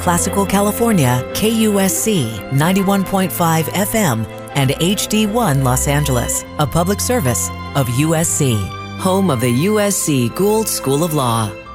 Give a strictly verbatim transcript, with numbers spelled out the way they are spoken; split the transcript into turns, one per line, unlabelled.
Classical California, K U S C ninety-one point five F M, and H D one Los Angeles, a public service of U S C, home of the U S C Gould School of Law.